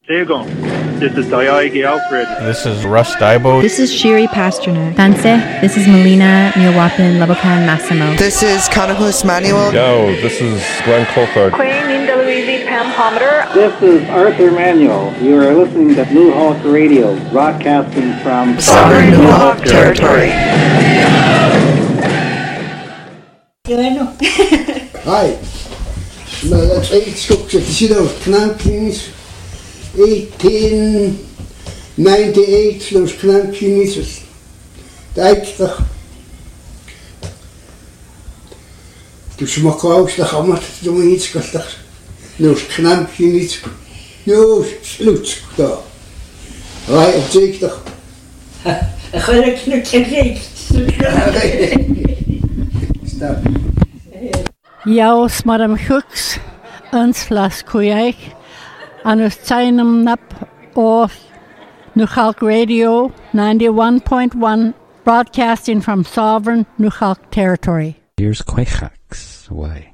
There you go. This is Dayagi Alfred. This is Russ Dibo. This is Shiri Pasternak. Danse. This is Melina Mirwapin Labokan Massimo. This is Conagos Manuel. Yo, this is Glenn Colford. Queen Linda Louise Pam Pomander. This is Arthur Manuel. You are listening to New Hawk Radio, broadcasting from Sovereign New Hawk Territory. Hi. Well, that's 8 structure. You know, Knampkins, 1898, those Knampkins, Dijkstag. Dus maar koos, dan gaan we doen iets kostig. Those Knampkins, no, sluts, daar. Right, op zeker. Gelukkig niet Stop. Jaus Madam Hooks, ons las Kuyaik, and us Tainum Nap off Nuchalk Radio 91.1, broadcasting from Sovereign Nuchalk Territory. Here's Quayhax away.